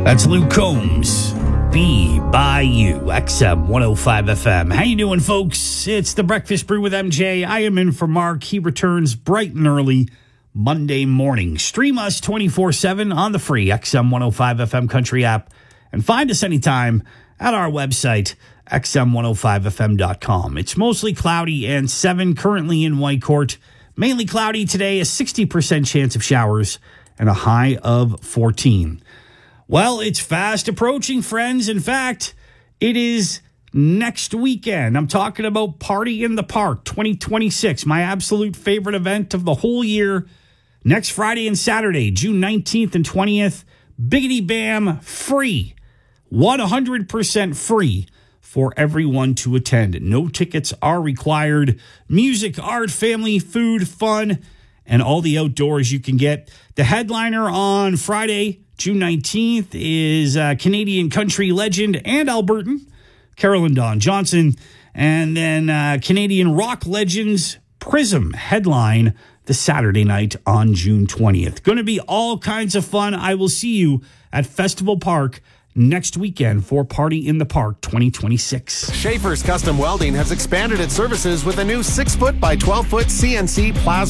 That's Luke Combs. Be by you, XM 105 FM. How you doing, folks? It's the Breakfast Brew with MJ. I am in for Mark. He returns bright and early Monday morning. Stream us 24/7 on the free XM 105 FM Country app. And find us anytime at our website, xm105fm.com. It's mostly cloudy and 7 currently in Whitecourt. Mainly cloudy today, a 60% chance of showers, and a high of 14. Well, it's fast approaching, friends. In fact, it is next weekend. I'm talking about Party in the Park 2026, my absolute favorite event of the whole year. Next Friday and Saturday, June 19th and 20th, Biggity Bam, free, 100% free for everyone to attend. No tickets are required. Music, art, family, food, fun, and all the outdoors you can get. The headliner on Friday, June 19th, is Canadian country legend and Albertan, Carolyn Dawn Johnson. And then Canadian rock legends Prism headline the Saturday night on June 20th. Going to be all kinds of fun. I will see you at Festival Park next weekend for Party in the Park 2026. Schaefer's Custom Welding has expanded its services with a new 6-foot by 12-foot CNC plasma